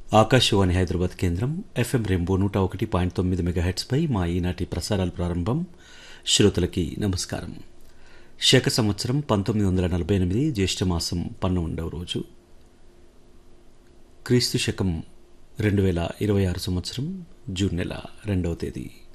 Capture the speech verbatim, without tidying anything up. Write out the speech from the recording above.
ఆకాశవాణి హైదరాబాద్ కేంద్రం ఎఫ్ఎం రెంబో నూట ఒకటి పాయింట్ తొమ్మిది మెగాహెట్స్పై మా ఈనాటి ప్రసారాల ప్రారంభం. శ్రోతలకి నమస్కారం. శక సంవత్సరం పంతొమ్మిది వందల నలభై ఎనిమిది జ్యేష్ఠమాసం పన్నెండవ రోజు, క్రీస్తు శకం రెండు వేల ఇరవై ఆరు సంవత్సరం జూన్ నెల రెండవ తేదీ.